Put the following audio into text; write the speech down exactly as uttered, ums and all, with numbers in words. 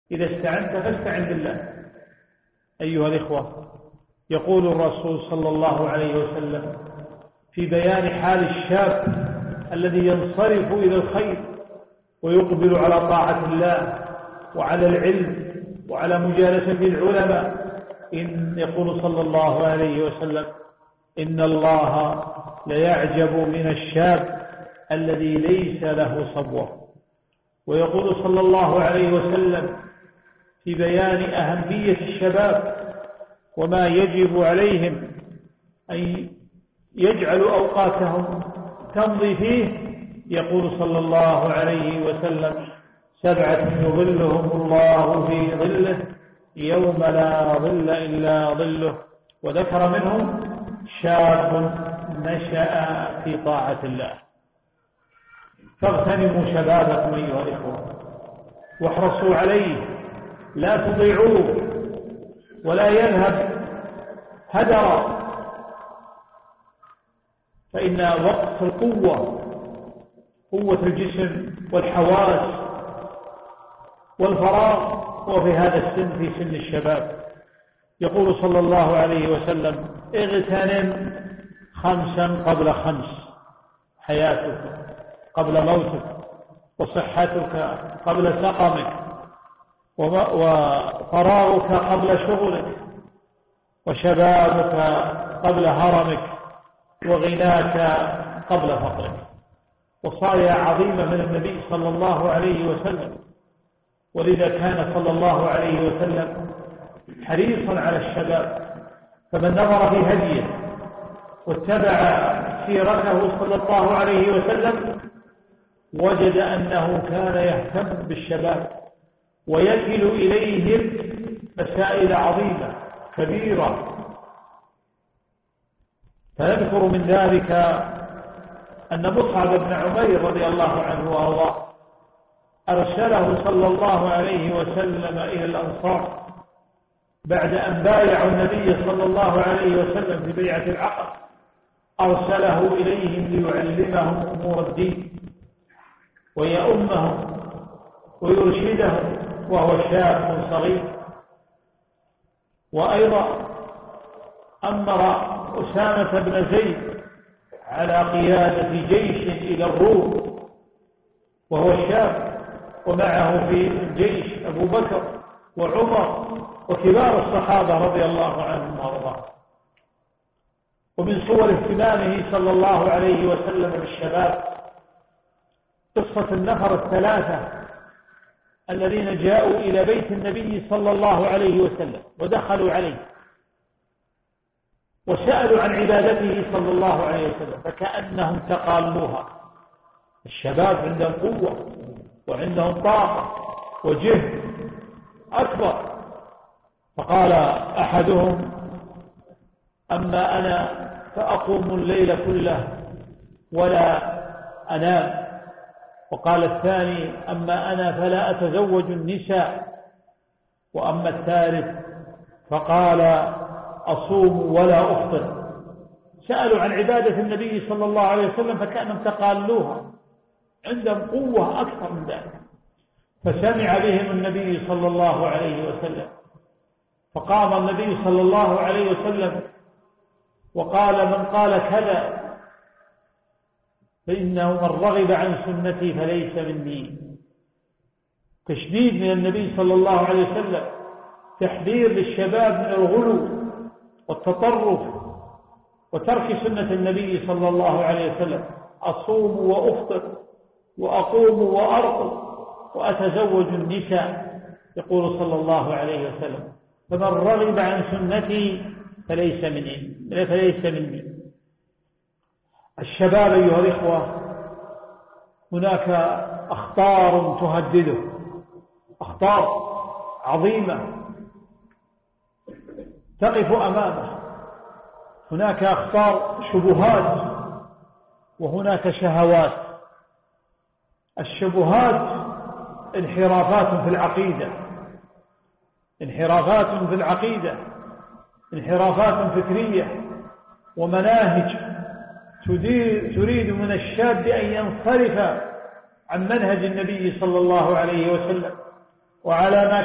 إذا استعنت فاستعن بالله. أيها الإخوة، يقول الرسول صلى الله عليه وسلم في بيان حال الشاب الذي ينصرف إلى الخير ويقبل على طاعة الله وعلى العلم وعلى مجالسة العلماء، إن يقول صلى الله عليه وسلم: إن الله ليعجب من الشاب الذي ليس له صبوة. ويقول صلى الله عليه وسلم في بيان أهمية الشباب وما يجب عليهم أن يجعلوا أوقاتهم تمضي فيه، يقول صلى الله عليه وسلم: سبعة يظلهم الله في ظله يوم لا ظل إلا ظله، وذكر منهم شاب نشأ في طاعة الله. فاغتنموا شبابكم أيها الإخوة واحرصوا عليه، لا تضيعوه ولا يذهب هدرا، فإن وقت القوة، قوة الجسم والحواس والفراغ هو في هذا السن، في سن الشباب. يقول صلى الله عليه وسلم: اغتنم خمسا قبل خمس: حياتك قبل موتك، وصحتك قبل سقمك، وفراغك قبل شغلك، وشبابك قبل هرمك، وغناك قبل فقرك. وصايا عظيمة من النبي صلى الله عليه وسلم، ولذا كان صلى الله عليه وسلم حريصا على الشباب. فمن نظر في هديه واتبع سيرته صلى الله عليه وسلم وجد أنه كان يهتم بالشباب ويكل إليهم مسائل عظيمة كبيرة. فنذكر من ذلك أن مصعب بن عمير رضي الله عنه وأرضاه أرسله صلى الله عليه وسلم إلى الأنصار بعد أن بايعوا النبي صلى الله عليه وسلم في بيعة العقبة، أرسله إليهم ليعلمهم أمور الدين ويؤمهم ويرشدهم وهو شاب صغير. وأيضا أمر أسامة بن زيد على قيادة جيش إلى الروم وهو شاب، ومعه في الجيش أبو بكر وعمر وكبار الصحابة رضي الله عنهم وارضاهم. ومن صور اهتمامه صلى الله عليه وسلم بالشباب قصة النفر الثلاثة الذين جاءوا إلى بيت النبي صلى الله عليه وسلم ودخلوا عليه وسألوا عن عبادته صلى الله عليه وسلم، فكأنهم تقالوها. الشباب عندهم قوة وعندهم طاقة وجهد أكبر. فقال أحدهم: أما أنا فأقوم الليل كله ولا أنام. وقال الثاني: أما أنا فلا أتزوج النساء. وأما الثالث فقال: أصوم ولا أفطر. سألوا عن عبادة النبي صلى الله عليه وسلم فكأنهم تقالوها، عندهم قوة أكثر من ذلك. فسمع بهم النبي صلى الله عليه وسلم، فقام النبي صلى الله عليه وسلم وقال: من قال كذا فإنه من رغب عن سنتي فليس مني. تشديد من النبي صلى الله عليه وسلم، تحذير للشباب من الغلو والتطرف وترك سنة النبي صلى الله عليه وسلم: أصوم وأفطر وأقوم وأرقد وأتزوج النساء. يقول صلى الله عليه وسلم: فمن رغب عن سنتي فليس مني فليس مني. الشباب أيها الإخوة هناك أخطار تهدده، أخطار عظيمة تقف أمامه. هناك أخطار شبهات وهناك شهوات. الشبهات انحرافات في العقيدة، انحرافات في العقيدة انحرافات فكرية ومناهج تريد من الشاب أن ينصرف عن منهج النبي صلى الله عليه وسلم وعلى ما